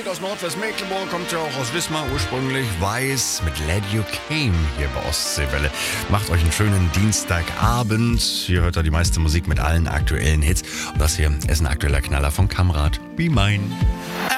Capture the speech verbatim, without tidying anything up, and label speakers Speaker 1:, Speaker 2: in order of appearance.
Speaker 1: Lied aus Nordwestmecklenburg, kommt ja auch aus Wismar ursprünglich. Weiß mit Glad You Came hier bei Ostseewelle. Macht euch einen schönen Dienstagabend. Hier hört ihr die meiste Musik mit allen aktuellen Hits. Und das hier ist ein aktueller Knaller von Kamrat. Be Mine.